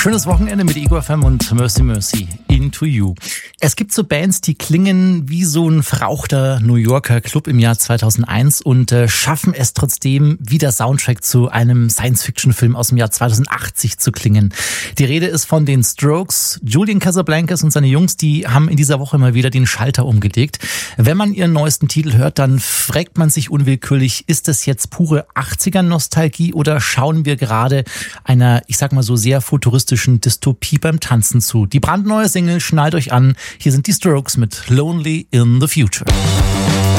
Schönes Wochenende mit Ego FM und Mercy Mercy, Into You. Es gibt so Bands, die klingen wie so ein verrauchter New Yorker Club im Jahr 2001 und schaffen es trotzdem, wie der Soundtrack zu einem Science-Fiction-Film aus dem Jahr 2080 zu klingen. Die Rede ist von den Strokes. Julian Casablancas und seine Jungs, die haben in dieser Woche mal wieder den Schalter umgelegt. Wenn man ihren neuesten Titel hört, dann fragt man sich unwillkürlich, ist das jetzt pure 80er-Nostalgie oder schauen wir gerade einer, ich sag mal so, sehr futuristischen Dystopie beim Tanzen zu? Die brandneue Single, schnallt euch an. Hier sind die Strokes mit Lonely in the Future.